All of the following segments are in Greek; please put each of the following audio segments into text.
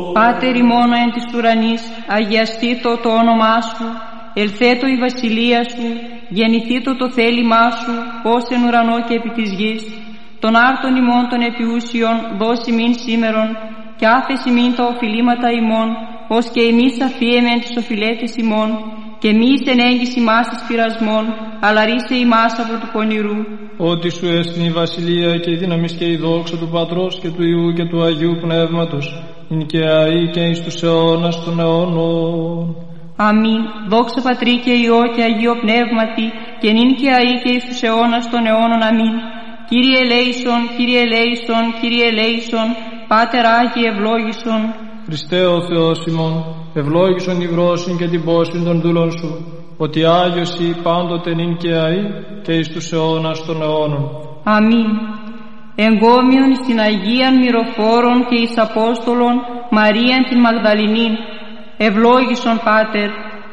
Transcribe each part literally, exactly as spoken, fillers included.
Πάτερ ημών εν της ουρανής, αγιαστήτω το όνομά σου, ελθέτω η βασιλεία σου, γεννηθήτω το θέλημά σου, ως εν ουρανό και επί της γης. Των άρτων ημών των επιούσιων δώσει μην σήμερον, και άφεση μην τα οφειλήματα ημών, ως και εμείς αφίεμεν τις οφειλέτες ημών, και μη εις ενέγγιση ημάς εις πειρασμών, αλλά ρίσε ημάς από του πονηρού. Ότι σου έστειν η βασιλεία και η δύναμη και η δόξα του Πατρός και του Υιού και του Αγίου Πνεύματος, είναι και αεί και εις τους αιώνας των αιώνων. Αμήν. Δόξα Πατρί και Υιό και Αγίο Πνεύματι, και νυν και αεί και εις τους αιώνας των αιώνων. Αμήν. Κύριε ελέησον, Κύριε ελέησον, Κύριε ελέησον, Πάτερ Άγιε ευλόγησον. Χριστέ ο Θεός ημών, ευλόγησον η βρόσιν και την πόσιν των δούλων σου, ότι Άγιος ή πάντοτε νυν και αεί και εις τους αιώνας των αιώνων. Αμήν. Εγκόμιον στην Αγίαν Μυροφόρον και εις Απόστολον Μαρίαν την Μαγδαληνήν, ευλόγησον Πάτερ.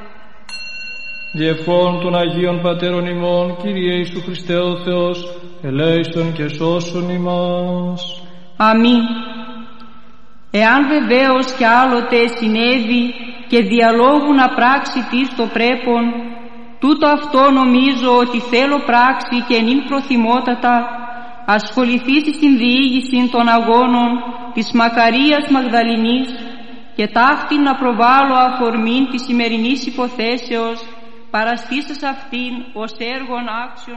Διευχών των Αγίων Πατέρων ημών, Κύριε Ιησού Χριστέ ο Θεός, ελέησον και σώσον ημάς. Αμήν. Εάν βεβαίως κι άλλοτε συνέβη και διαλόγου να πράξει τι το πρέπον, τούτο αυτό νομίζω ότι θέλω πράξη και νυν προθυμότατα ασχοληθήσει στην διήγηση των αγώνων της Μακαρίας Μαγδαληνής και ταύτην να προβάλλω αφορμήν της σημερινής υποθέσεως, παραστήσας αυτήν ως έργον άξιον